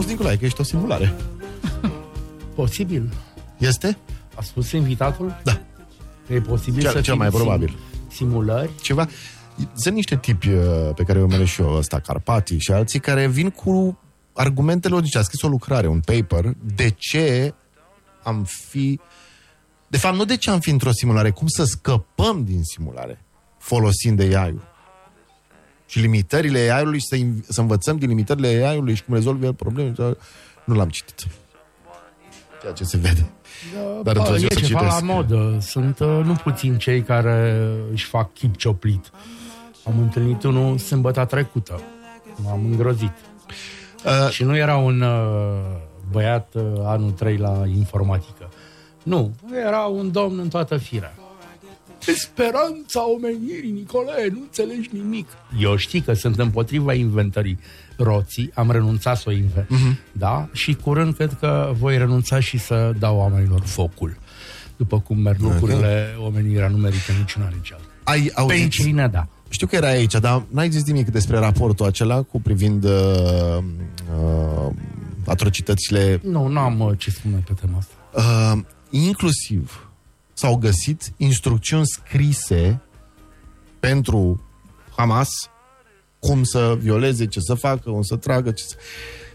Auzi, Nicolae, că ești o simulare. Posibil. Este? A spus invitatul? Da. E posibil să cel mai probabil. Simulări? Ceva. Sunt niște tipi pe care îi urmăresc și eu, ăsta, Carpati și alții, care vin cu argumente logice. A scris o lucrare, un paper, de ce am fi... De fapt, nu de ce am fi într-o simulare, cum să scăpăm din simulare folosind AI-ul. Și limitările AI-ului, să învățăm din limitările AI-ului și cum rezolvă el probleme. Nu l-am citit. Ceea ce se vede. Dar într-o zi o să ceva citesc. la modă. Sunt nu puțin cei care își fac chip cioplit. Am întâlnit unul sâmbătă trecută. M-am îngrozit. Și nu era un băiat anul 3 la informatică. Nu, era un domn în toată firea. Speranța omenirii, Nicolae, nu înțelegi nimic. Eu știi că sunt împotriva inventării roții, am renunțat să o invent. Da? Și curând cred că voi renunța și să dau oamenilor focul. După cum merg lucrurile, omenirea nu merită niciuna nici alta. Ai auzit? Penicilina, da. Știu că era aici, dar n-ai zis nimic despre raportul acela cu privind atrocitățile... Nu am ce spune pe tema asta. Inclusiv s-au găsit instrucțiuni scrise pentru Hamas cum să violeze, ce să facă, cum să tragă, ce să...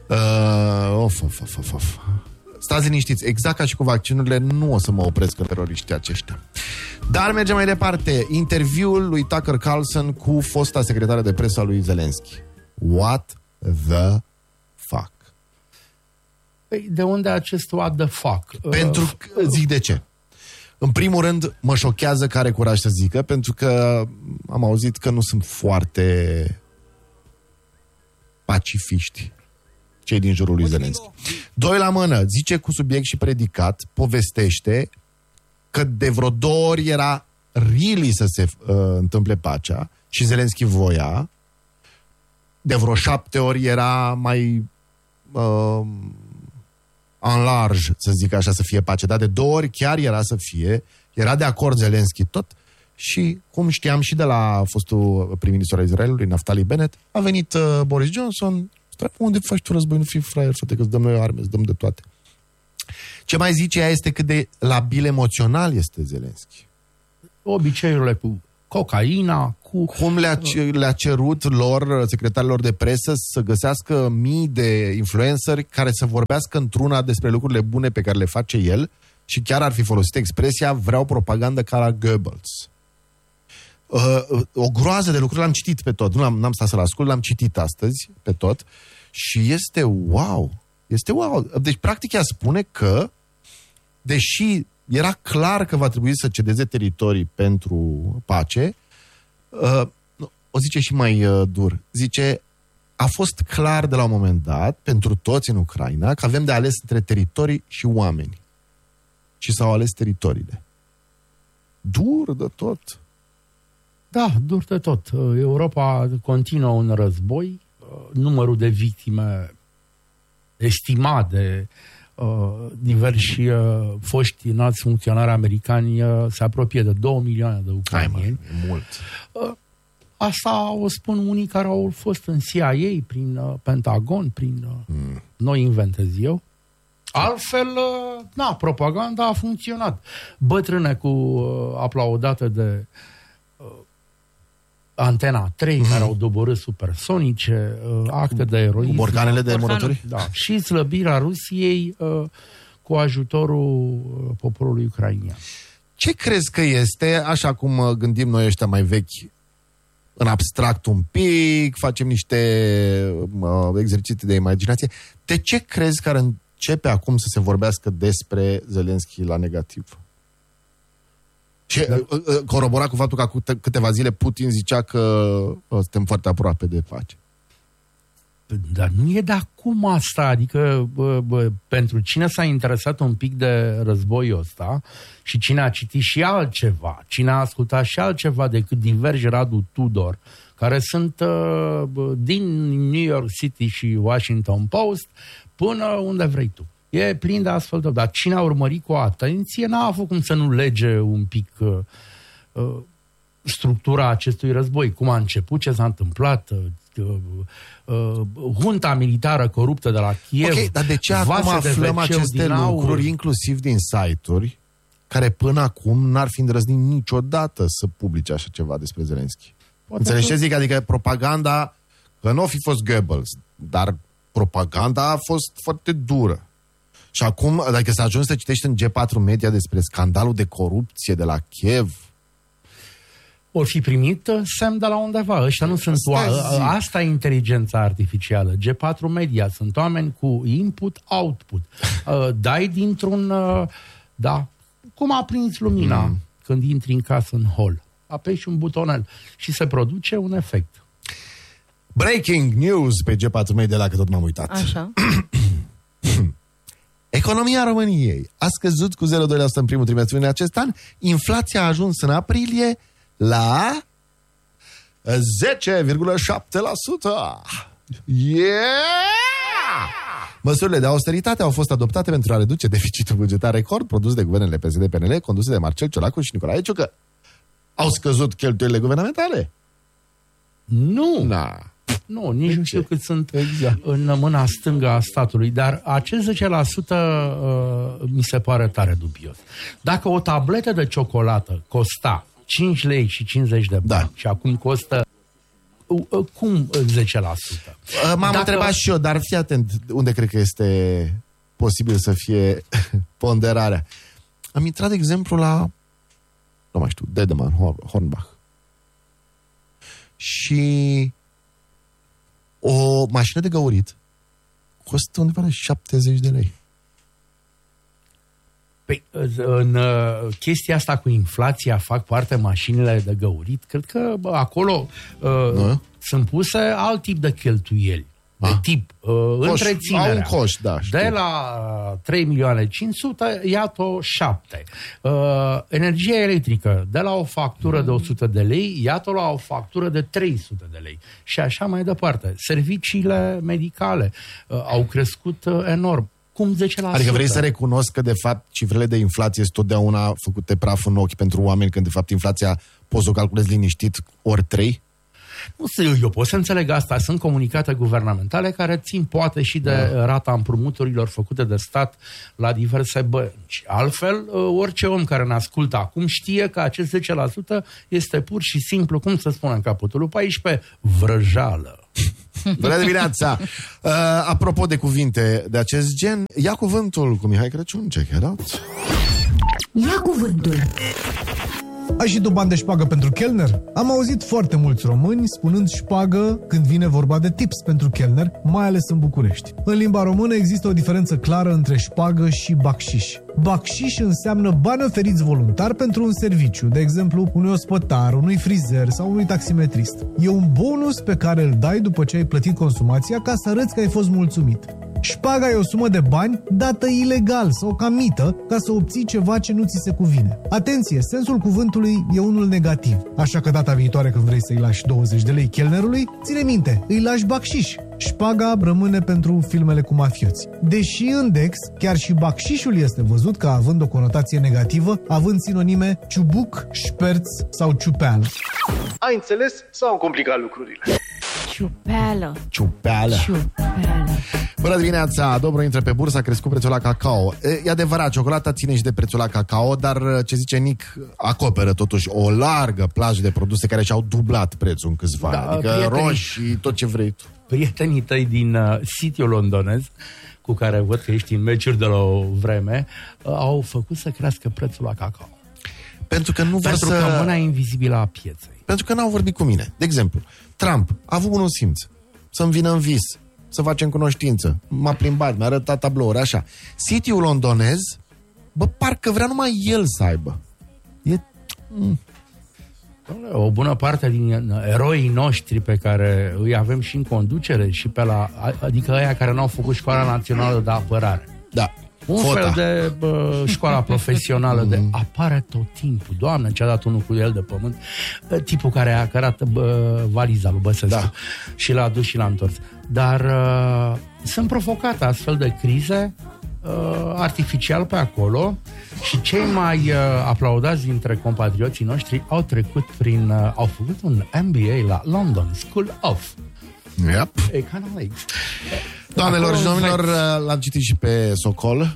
Stați liniștiți, exact ca și cu vaccinurile, nu o să mă opresc în teroriștii aceștia. Dar mergem mai departe. Interviul lui Tucker Carlson cu fosta secretară de presă a lui Zelensky. What the fuck? Păi, de unde acest what the fuck? Pentru că, zic de ce. În primul rând, mă șochează că are curaj să zică, pentru că am auzit că nu sunt foarte pacifiști cei din jurul lui Zelensky. Doi la mână, zice cu subiect și predicat, povestește că de vreo 2 ori era really să se întâmple pacea și Zelensky voia. De vreo 7 ori era mai en large, să zic așa, să fie pace. Dar de 2 ori chiar era să fie. Era de acord Zelensky tot. Și, cum știam și de la fostul prim-ministru al Israelului, Naftali Bennett, a venit Boris Johnson. Unde faci tu război? Nu fii fraier, frate, că îți dăm noi arme, îți dăm de toate. Ce mai zice ea este cât de labil emoțional este Zelensky. Obiceiurile cu cocaina, cu... Cum le-a cerut lor, secretarilor de presă, să găsească mii de influenceri care să vorbească într-una despre lucrurile bune pe care le face el și chiar ar fi folosit expresia vreau propagandă ca la Goebbels. O groază de lucruri, l-am citit pe tot, n-am stat să-l ascult, l-am citit astăzi pe tot și este wow. Este wow. Deci, practic, ea spune că, deși era clar că va trebui să cedeze teritorii pentru pace, o zice și mai dur. Zice, a fost clar de la un moment dat, pentru toți în Ucraina, că avem de ales între teritorii și oameni. Și s-au ales teritoriile. Dur de tot. Da, dur de tot. Europa continuă un război, numărul de victime estimat de diversi foști înalți funcționari americani se apropie de 2 milioane de ucrainieni. Mult. Asta o spun unii care au fost în CIA, prin Pentagon, noi inventez eu. Altfel, propaganda a funcționat. Bătrâne cu aplaudate de Antena 3, care au doborât supersonice, acte de eroism. Cu borcanele de murături? Da. Și slăbirea Rusiei cu ajutorul poporului ucrainian. Ce crezi că este, așa cum gândim noi ăștia mai vechi, în abstract un pic, facem niște exerciții de imaginație, de ce crezi că ar începe acum să se vorbească despre Zelensky la negativ? Și corobora cu faptul că acum câteva zile Putin zicea că suntem foarte aproape de pace. Dar nu e de acum asta, adică pentru cine s-a interesat un pic de războiul ăsta și cine a citit și altceva, cine a ascultat și altceva decât divergi Radu Tudor, care sunt din New York City și Washington Post până unde vrei tu. E plin de astfel de... Dar cine a urmărit cu atenție n-a avut cum să nu lege un pic structura acestui război. Cum a început, ce s-a întâmplat, junta militară coruptă de la Kiev. Ok, dar de ce acum aflăm aceste lucruri, inclusiv din site-uri, care până acum n-ar fi îndrăznit niciodată să publice așa ceva despre Zelenski? Înțelegi ce zic? Adică propaganda, că nu o fi fost Goebbels, dar propaganda a fost foarte dură. Și acum, dacă s-a ajuns să citești în G4 Media despre scandalul de corupție de la Kiev, ori fi primit semn de la undeva. Ăștia nu sunt asta e inteligența artificială. G4 Media sunt oameni cu input-output. Dai dintr-un... da, cum a prins lumina când intri în casă în hol. Apeși un butonel și se produce un efect. Breaking news pe G4 Media, dacă tot m-am uitat. Așa. Economia României a scăzut cu 0,2% în primul trimestru în acest an. Inflația a ajuns în aprilie la 10,7%. Yeah! Măsurile de austeritate au fost adoptate pentru a reduce deficitul bugetar record produs de guvernele PSD-PNL, conduse de Marcel Ciolacu și Nicolae Ciucă. Au scăzut cheltuielile guvernamentale? Nu. Na. Nu, nici nu știu cât sunt în mâna stângă a statului, dar acest 10% mi se pare tare dubios. Dacă o tabletă de ciocolată costa 5 lei și 50 de bani și acum costă cum 10%? M-am întrebat și eu, dar fii atent, unde cred că este posibil să fie ponderarea. Am intrat, de exemplu, la, nu mai știu, Dedeman, Hornbach. Și o mașină de găurit costă undeva la 70 de lei. Păi, în chestia asta cu inflația fac parte mașinile de găurit. Cred că acolo sunt puse alt tip de cheltuieli. De tip întreținerea. Un coș, da, știu. De la 3.500.000, iată 7. Energia electrică, de la o factură de 100 de lei, iată la o factură de 300 de lei. Și așa mai departe. Serviciile medicale au crescut enorm. Cum 10%? Adică vrei să recunosc că, de fapt, cifrele de inflație sunt totdeauna făcute praf în ochi pentru oameni, când, de fapt, inflația poți să o calculezi liniștit ori 3? Nu știu, eu pot să înțeleg asta. Sunt comunicate guvernamentale care țin poate și de rata împrumuturilor făcute de stat la diverse bănci. Altfel, orice om care ne ascultă acum știe că acest 10% este pur și simplu, cum să spunem, capitolul 14, vrăjală. Bună dimineața! Apropo de cuvinte de acest gen, ia cuvântul cu Mihai Crăciun. Check it out. Ia cuvântul. Ai și tu bani de șpagă pentru chelner? Am auzit foarte mulți români spunând șpagă când vine vorba de tips pentru chelner, mai ales în București. În limba română există o diferență clară între șpagă și bacșiș. Bacșiș înseamnă bani oferiți voluntar pentru un serviciu, de exemplu unui ospătar, unui frizer sau unui taximetrist. E un bonus pe care îl dai după ce ai plătit consumația ca să arăți că ai fost mulțumit. Șpaga e o sumă de bani dată ilegal sau ca mită ca să obții ceva ce nu ți se cuvine. Atenție, sensul cuvântului e unul negativ, așa că data viitoare când vrei să-i lași 20 de lei chelnerului, ține minte, îi lași bacșiș. Șpaga rămâne pentru filmele cu mafioți. Deși în Dex, chiar și bacșișul este văzut ca având o conotație negativă, având sinonime ciubuc, șperț sau ciupeală. Ai înțeles sau am complicat lucrurile? Ciupeală. Bună dimineața! Dobro intră pe bursă, a crescut prețul la cacao. E adevărat, ciocolata ține și de prețul la cacao, dar ce zice Nic, acoperă totuși o largă plajă de produse care și-au dublat prețul în câțiva ani. Adică roșii, tot ce vrei tu. Prietenii tăi din sitiul londonez, cu care văd că ești în meciuri de la o vreme, au făcut să crească prețul la cacao. Pentru că nu Pentru că mâna e invizibilă a pieței. Pentru că n-au vorbit cu mine. De exemplu, Trump a avut bunul simț să-mi vină în vis, să facem cunoștință. M-a plimbat, mi-a arătat tablouri, așa. Sitiul londonez, parcă vrea numai el să aibă. O bună parte din eroii noștri pe care îi avem și în conducere și pe la, adică aia care n-au făcut școala națională de apărare. Da. Un fel de școala profesională de apare tot timpul. Doamne, ce-a dat unul cu el de pământ. Tipul care a cărat valiza lui Băsescu și l-a dus și l-a întors. Dar sunt provocate astfel de crize artificial pe acolo și cei mai aplaudați dintre compatrioții noștri au trecut au făcut un MBA la London School of. Yep. Economics. Doamnelor și domnilor, l-am citit și pe Socol,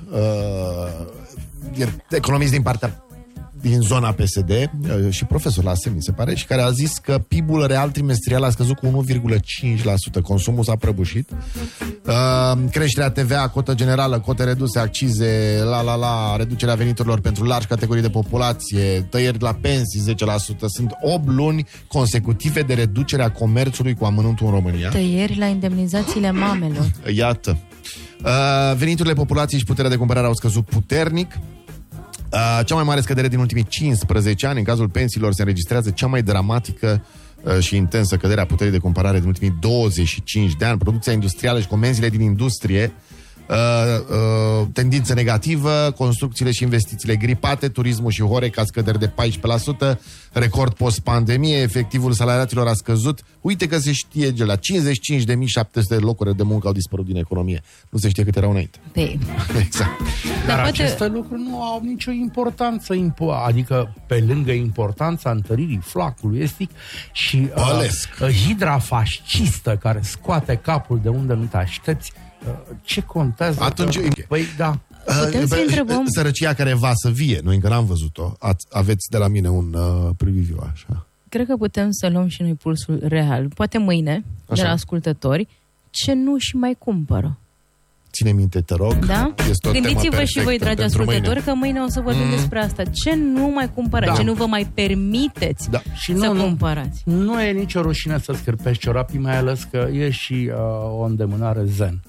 economist din zona PSD și profesor la SEM, mi se pare, și care a zis că PIB-ul real trimestrial a scăzut cu 1,5%, consumul s-a prăbușit, creșterea TVA, cotă generală, cote reduse, accize, reducerea veniturilor pentru largi categorii de populație, tăieri la pensii 10%, sunt 8 luni consecutive de reducerea comerțului cu amănuntul în România. Tăieri la indemnizațiile mamelor. Iată. Veniturile populației și puterea de cumpărare au scăzut puternic. Cea mai mare scădere din ultimii 15 ani, în cazul pensiilor, se înregistrează cea mai dramatică și intensă cădere a puterii de cumpărare din ultimii 25 de ani. Producția industrială și comenzile din industrie, tendință negativă, construcțiile și investițiile gripate, turismul și Horeca scăderi de 14%, record post-pandemie, efectivul salariaților a scăzut. Uite că se știe, la 55.700 de locuri de muncă au dispărut din economie. Nu se știe câte erau înainte. Exact. Dar aceste lucruri nu au nicio importanță, adică pe lângă importanța întăririi flacului estic și hidra fascistă care scoate capul de unde nu te aștepți, ce contează? Atunci, păi da. Putem să întrebăm. Sărăcia care va să vie, noi încă n-am văzut-o. Aveți de la mine un preview așa. Cred că putem să luăm și noi pulsul real. Poate mâine, de la ascultători, ce nu și mai cumpără. Ține minte, te rog. Da? Gândiți-vă și voi, dragi ascultători, că mâine o să vorbim despre asta. Ce nu mai cumpărați, ce nu vă mai permiteți să cumpărați. Nu e nicio rușine să scârpești ciorapii, mai ales că e și o îndemânare zen.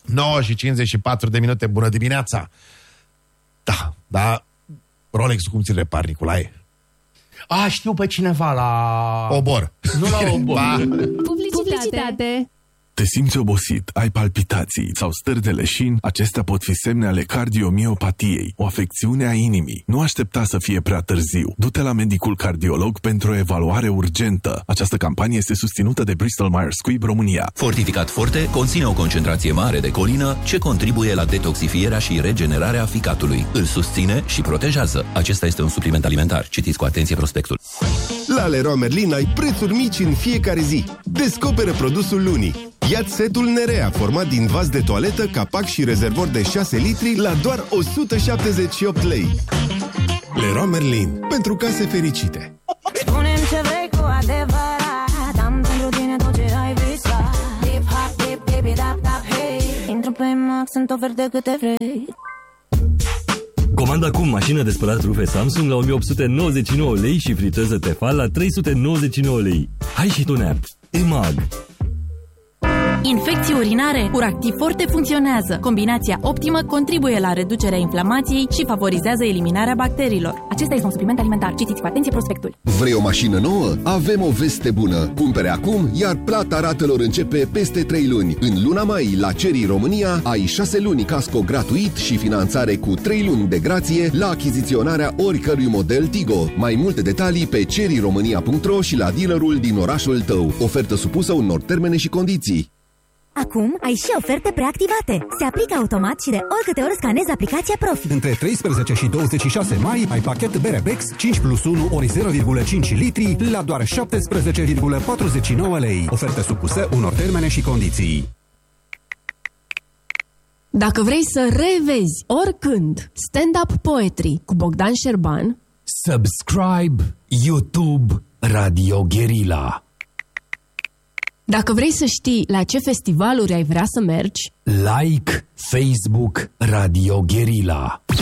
9:54 bună dimineața! Da, Rolex cum ți-l repari, Nicolae? Știu pe cineva la... Obor. Nu la Obor. Publicitate. Te simți obosit, ai palpitații sau stări de leșin? Acestea pot fi semne ale cardiomiopatiei, o afecțiune a inimii. Nu aștepta să fie prea târziu. Du-te la medicul cardiolog pentru o evaluare urgentă. Această campanie este susținută de Bristol Myers Squibb România. Fortificat Forte conține o concentrație mare de colină ce contribuie la detoxifierea și regenerarea ficatului. Îl susține și protejează. Acesta este un supliment alimentar. Citiți cu atenție prospectul. La Leroy Merlin ai prețuri mici în fiecare zi. Descoperă produsul lunii. Ia-ți setul Nerea, format din vas de toaletă, capac și rezervor de 6 litri la doar 178 lei. Leroy Merlin. Pentru case fericite. Spune-mi ce vrei cu adevărat. Am pentru tine tot ce ai visat. Dip, hop, dip, baby, dap, dap, hey. Intră pe Max, sunt oferte câte vrei. Comanda acum mașină de spălat rufe Samsung la 1899 lei și friteză Tefal la 399 lei. Hai și tu, Neap! EMAG. Infecții urinare, Uractiv Forte funcționează. Combinația optimă contribuie la reducerea inflamației și favorizează eliminarea bacteriilor. Acesta este un supliment alimentar. Citiți cu atenție prospectul. Vrei o mașină nouă? Avem o veste bună. Cumpere acum, iar plata ratelor începe peste 3 luni. În luna mai, la Chery România, ai 6 luni casco gratuit și finanțare cu 3 luni de grație la achiziționarea oricărui model Tigo. Mai multe detalii pe cheryromania.ro și la dealerul din orașul tău. Ofertă supusă unor termene și condiții. Acum ai și oferte preactivate. Se aplică automat și de oricâte ori scanezi aplicația Profi. Între 13 și 26 mai ai pachet bere Bex 5+1 ori 0,5 litri la doar 17,49 lei. Oferte supusă unor termene și condiții. Dacă vrei să revezi oricând Stand-up Poetry cu Bogdan Șerban, subscribe YouTube Radio Guerilla. Dacă vrei să știi la ce festivaluri ai vrea să mergi, like Facebook Radio Guerilla.